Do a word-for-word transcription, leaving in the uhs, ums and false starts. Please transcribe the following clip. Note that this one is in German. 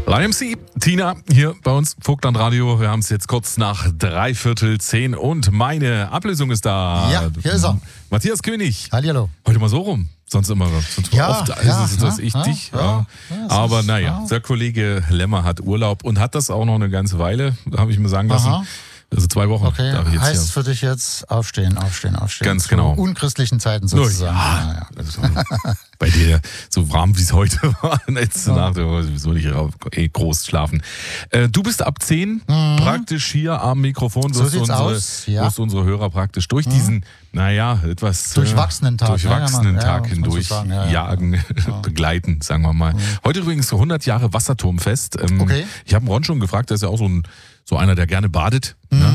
Lion C, Tina, hier bei uns, Vogtland Radio. Wir haben es jetzt kurz nach dreiviertel zehn und meine Ablösung ist da. Ja, hier ist er. Matthias König. Hallihallo. Heute mal so rum. Sonst immer sonst Ja, oft ja, ist es das ja, ich ja, dich. ja, Ja. ja, Aber ist- naja, ja. der Kollege Lemmer hat Urlaub und hat das auch noch eine ganze Weile, habe ich mir sagen lassen. Aha. Also zwei Wochen. Okay, darf ich jetzt heißt hier. für dich jetzt aufstehen, aufstehen, aufstehen. Ganz Zu genau. unchristlichen Zeiten Oh, sozusagen. ja, Ja, also, bei dir so warm wie es heute war, letzte Ja. Nacht, sowieso nicht eh groß schlafen. Äh, du bist ab zehn praktisch hier am Mikrofon, Mhm. So wirst sieht's unsere, aus, ja. wirst unsere Hörer praktisch durch diesen, naja, etwas Durchwachsenen äh, Tag, durchwachsenen ja, ja, Tag muss man so hindurch sagen, ja, ja. jagen, begleiten, sagen wir mal. Heute übrigens hundert Jahre Wasserturmfest. Ähm, Okay. Ich habe Ron schon gefragt, der ist ja auch so, ein, so einer, der gerne badet. Ne?